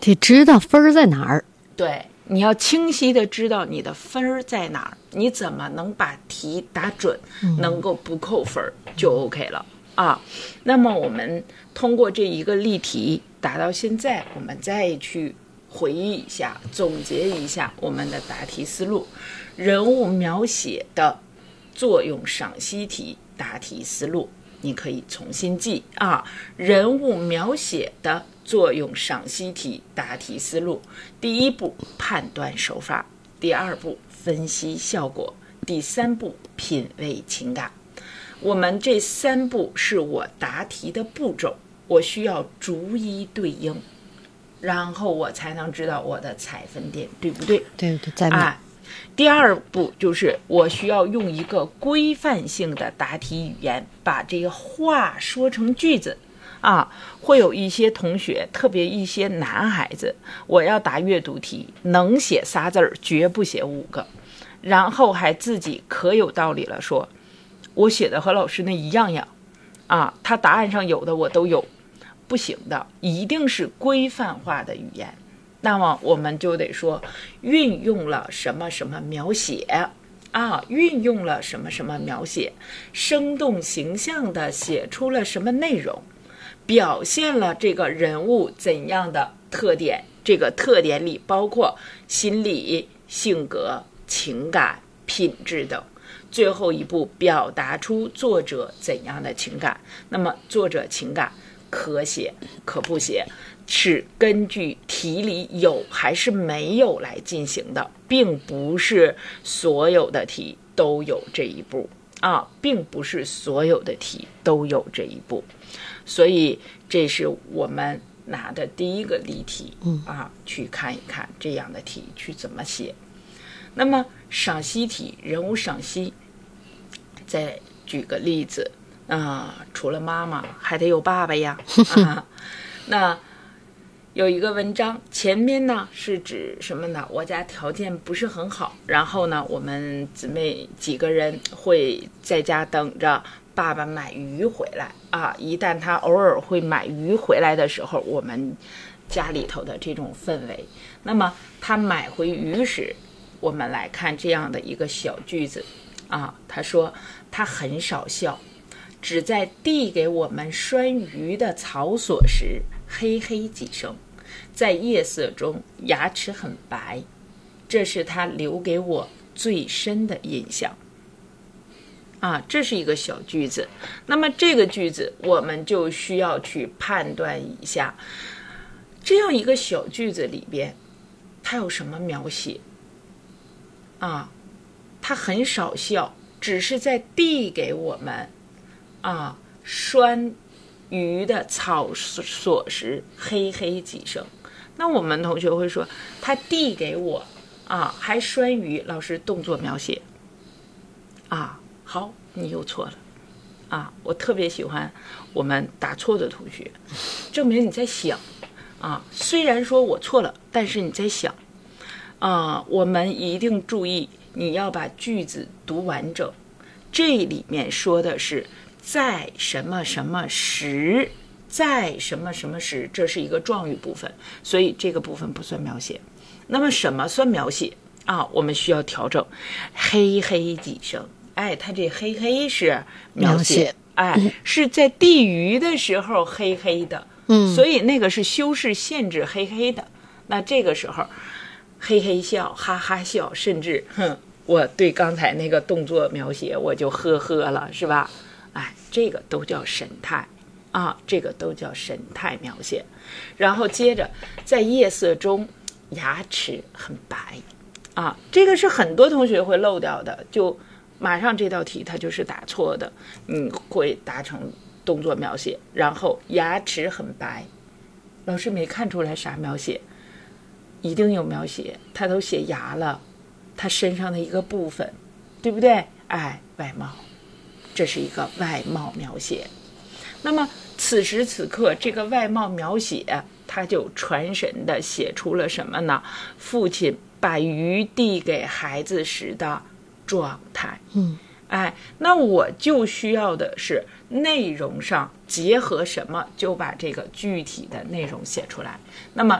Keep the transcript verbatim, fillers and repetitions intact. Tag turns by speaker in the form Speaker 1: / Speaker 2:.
Speaker 1: 得知道分儿在哪儿。
Speaker 2: 对，你要清晰的知道你的分儿在哪儿，你怎么能把题打准，嗯、能够不扣分就 OK 了啊。那么我们通过这一个例题答到现在，我们再去回忆一下，总结一下我们的答题思路。人物描写的作用赏析题答题思路，你可以重新记啊。人物描写的作用赏析题答题思路：第一步判断手法，第二步分析效果，第三步品味情感。我们这三步是我答题的步骤，我需要逐一对应，然后我才能知道我的采分点对不对？
Speaker 1: 对对，在
Speaker 2: 啊。第二步就是我需要用一个规范性的答题语言，把这个话说成句子啊。会有一些同学，特别一些男孩子，我要答阅读题，能写仨字儿，绝不写五个，然后还自己可有道理了，说我写的和老师那一样样啊，他答案上有的我都有，不行的，一定是规范化的语言。那么我们就得说运用了什么什么描写啊，运用了什么什么描写，生动形象地写出了什么内容，表现了这个人物怎样的特点，这个特点里包括心理、性格、情感、品质等。最后一步表达出作者怎样的情感，那么作者情感可写可不写，是根据题里有还是没有来进行的，并不是所有的题都有这一步啊，并不是所有的题都有这一步。所以这是我们拿的第一个例题啊，去看一看这样的题去怎么写。那么赏析题，人物赏析，再举个例子啊、呃，除了妈妈还得有爸爸呀啊。那有一个文章，前面呢是指什么呢？我家条件不是很好，然后呢，我们姊妹几个人会在家等着爸爸买鱼回来啊。一旦他偶尔会买鱼回来的时候，我们家里头的这种氛围。那么他买回鱼时，我们来看这样的一个小句子啊，他说他很少笑，只在递给我们拴鱼的草索时嘿嘿几声，在夜色中牙齿很白，这是他留给我最深的印象啊。这是一个小句子，那么这个句子我们就需要去判断一下，这样一个小句子里边它有什么描写啊？他很少笑，只是在递给我们啊拴鱼的草索时嘿嘿几声。那我们同学会说，他递给我啊还拴鱼，老师动作描写啊。好，你又错了啊。我特别喜欢我们答错的同学，证明你在想啊。虽然说我错了，但是你在想啊。我们一定注意，你要把句子读完整。这里面说的是在什么什么时，在什么什么时，这是一个状语部分，所以这个部分不算描写。那么什么算描写啊？我们需要调整。嘿嘿几声，哎，它这嘿嘿是描写，描写哎、嗯，是在递鱼的时候嘿嘿的，嗯，所以那个是修饰限制嘿嘿的。那这个时候嘿嘿笑，哈哈笑，甚至哼。我对刚才那个动作描写我就呵呵了，是吧？哎，这个都叫神态啊，这个都叫神态描写。然后接着在夜色中牙齿很白啊，这个是很多同学会漏掉的，就马上这道题它就是答错的，你会答成动作描写。然后牙齿很白，老师没看出来啥描写，一定有描写，他都写牙了，他身上的一个部分，对不对？哎，外貌，这是一个外貌描写。那么此时此刻这个外貌描写，他就传神的写出了什么呢？父亲把鱼递给孩子时的状态。嗯，哎，那我就需要的是内容上结合什么，就把这个具体的内容写出来。那么